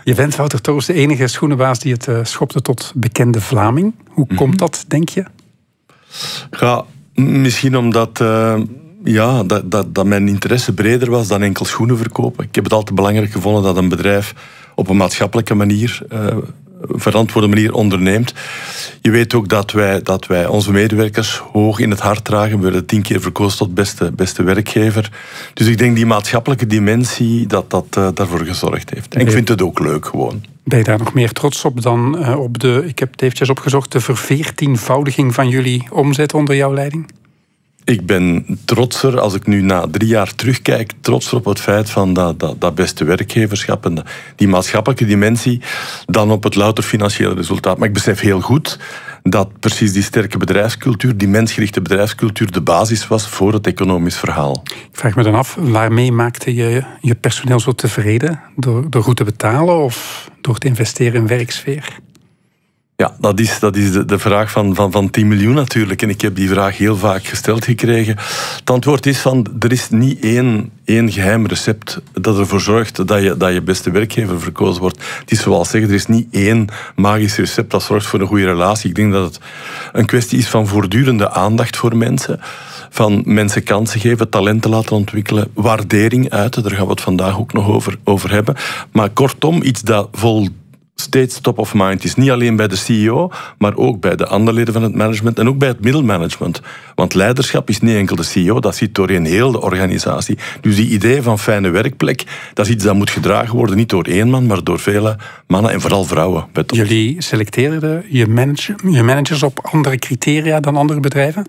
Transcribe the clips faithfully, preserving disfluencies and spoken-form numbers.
Je bent, Wouter Torfs, de enige schoenenbaas die het uh, schopte tot bekende Vlaming. Hoe mm-hmm. komt dat, denk je? Ja, misschien omdat... Uh... Ja, dat, dat, dat mijn interesse breder was dan enkel schoenen verkopen. Ik heb het altijd belangrijk gevonden dat een bedrijf op een maatschappelijke manier, uh, verantwoorde manier onderneemt. Je weet ook dat wij, dat wij onze medewerkers hoog in het hart dragen. We werden tien keer verkozen tot beste, beste werkgever. Dus ik denk die maatschappelijke dimensie dat dat uh, daarvoor gezorgd heeft. En ik vind het ook leuk gewoon. Ben je daar nog meer trots op dan uh, op de, ik heb het eventjes opgezocht, de verveertienvoudiging van jullie omzet onder jouw leiding? Ik ben trotser, als ik nu na drie jaar terugkijk, trotser op het feit van dat, dat, dat beste werkgeverschap en die maatschappelijke dimensie, dan op het louter financiële resultaat. Maar ik besef heel goed dat precies die sterke bedrijfscultuur, die mensgerichte bedrijfscultuur, de basis was voor het economisch verhaal. Ik vraag me dan af, waarmee maakte je je personeel zo tevreden? Door, door goed te betalen of door te investeren in werksfeer? Ja, dat is, dat is de, de vraag van, van, van tien miljoen natuurlijk. En ik heb die vraag heel vaak gesteld gekregen. Het antwoord is van, er is niet één, één geheim recept dat ervoor zorgt dat je, dat je beste werkgever verkozen wordt. Het is zoals zeggen, er is niet één magisch recept dat zorgt voor een goede relatie. Ik denk dat het een kwestie is van voortdurende aandacht voor mensen. Van mensen kansen geven, talenten laten ontwikkelen, waardering uiten. Daar gaan we het vandaag ook nog over, over hebben. Maar kortom, iets dat vol... steeds top of mind is. Niet alleen bij de C E O, maar ook bij de andere leden van het management en ook bij het middelmanagement. Want leiderschap is niet enkel de C E O, dat zit doorheen heel de organisatie. Dus die idee van fijne werkplek, dat is iets dat moet gedragen worden, niet door één man, maar door vele mannen en vooral vrouwen. Jullie selecteerden je, manager, je managers op andere criteria dan andere bedrijven?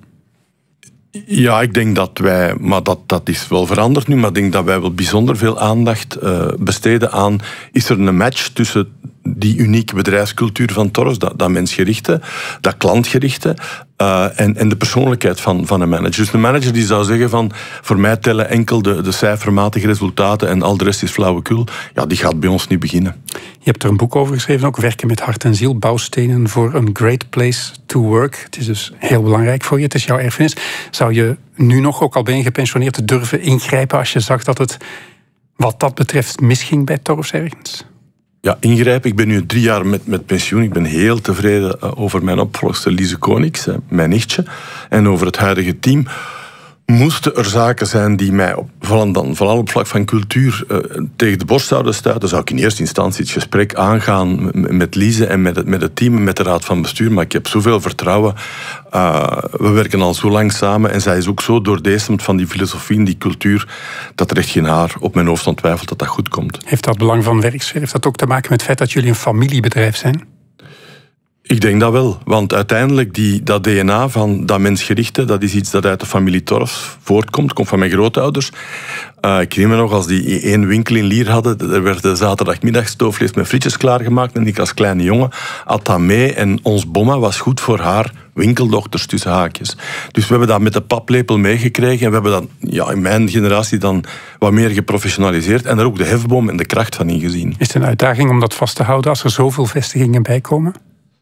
Ja, ik denk dat wij, maar dat, dat is wel veranderd nu, maar ik denk dat wij wel bijzonder veel aandacht uh, besteden aan, is er een match tussen die unieke bedrijfscultuur van Torfs, dat, dat mensgerichte, dat klantgerichte, uh, en, en de persoonlijkheid van, van een manager. Dus een manager die zou zeggen van, voor mij tellen enkel de, de cijfermatige resultaten en al de rest is flauwekul, ja, die gaat bij ons niet beginnen. Je hebt er een boek over geschreven, ook Werken met hart en ziel, bouwstenen voor een great place to work. Het is dus heel belangrijk voor je, het is jouw erfenis. Zou je nu nog, ook al ben je gepensioneerd, durven ingrijpen als je zag dat het wat dat betreft misging bij Torfs ergens? Ja, ingrijpen. Ik ben nu drie jaar met, met pensioen. Ik ben heel tevreden over mijn opvolgster Lise Konings, mijn nichtje, en over het huidige team. Moesten er zaken zijn die mij, op, vooral, dan, vooral op vlak van cultuur, uh, tegen de borst zouden stuiten, zou ik in eerste instantie het gesprek aangaan met Lise en met het, met het team en met de raad van bestuur. Maar ik heb zoveel vertrouwen. Uh, we werken al zo lang samen en zij is ook zo doordezemd van die filosofie en die cultuur dat er echt geen haar op mijn hoofd aan twijfelt dat dat goed komt. Heeft dat belang van werksfeer, heeft dat ook te maken met het feit dat jullie een familiebedrijf zijn? Ik denk dat wel, want uiteindelijk die, dat D N A van dat mensgerichte, dat is iets dat uit de familie Torfs voortkomt, komt van mijn grootouders. Uh, ik herinner me nog, als die één winkel in Lier hadden, er werd de zaterdagmiddag stoofvlees met frietjes klaargemaakt en ik als kleine jongen at dat mee en ons bomma was goed voor haar winkeldochters tussen haakjes. Dus we hebben dat met de paplepel meegekregen en we hebben dat ja, in mijn generatie dan wat meer geprofessionaliseerd en er ook de hefboom en de kracht van ingezien. Is het een uitdaging om dat vast te houden als er zoveel vestigingen bij komen?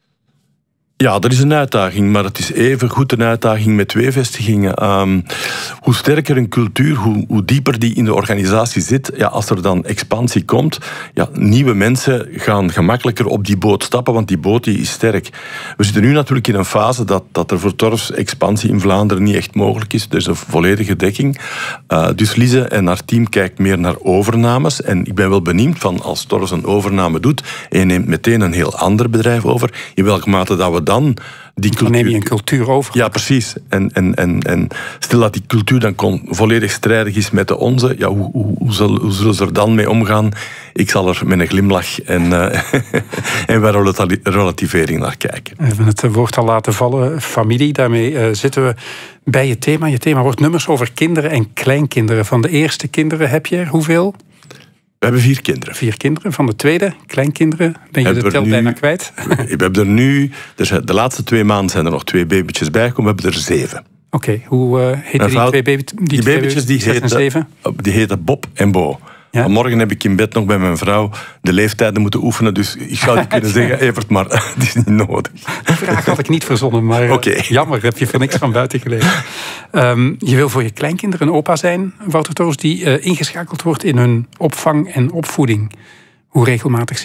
Ja, dat is een uitdaging, maar het is even goed een uitdaging met twee vestigingen. Um, hoe sterker een cultuur, hoe, hoe dieper die in de organisatie zit, ja, als er dan expansie komt, ja, nieuwe mensen gaan gemakkelijker op die boot stappen, want die boot die is sterk. We zitten nu natuurlijk in een fase dat, dat er voor Torfs expansie in Vlaanderen niet echt mogelijk is. Er is een volledige dekking. Uh, dus Lise en haar team kijkt meer naar overnames. En ik ben wel benieuwd van als Torfs een overname doet en je neemt meteen een heel ander bedrijf over, in welke mate dat we dan die cultuur... Dan neem je een cultuur over. Ja, precies. En, en, en, en stel dat die cultuur dan kon volledig strijdig is met de onze, ja, hoe, hoe, hoe, zullen, hoe zullen ze er dan mee omgaan? Ik zal er met een glimlach en, uh, en bij relativering naar kijken. We hebben het woord al laten vallen, familie. Daarmee uh, zitten we bij je thema. Je thema wordt nummers over kinderen en kleinkinderen. Van de eerste kinderen heb je er hoeveel? We hebben vier kinderen. Vier kinderen. Van de tweede, kleinkinderen, ben je de tel nu, bijna kwijt? We hebben er nu, dus de laatste twee maanden zijn er nog twee babytjes bijgekomen. We hebben er zeven. Oké, okay, hoe uh, heten die twee baby, die, die twee babytjes? Die heten, die heten Bob en Bo. Ja? Vanmorgen heb ik in bed nog bij mijn vrouw de leeftijden moeten oefenen, dus ik zou niet kunnen zeggen, Evert, maar het is niet nodig. Die vraag had ik niet verzonnen, maar okay. Jammer, heb je voor niks van buiten gelezen. Um, je wil voor je kleinkinderen een opa zijn, Wouter Torfs, die uh, ingeschakeld wordt in hun opvang en opvoeding. Hoe regelmatig zie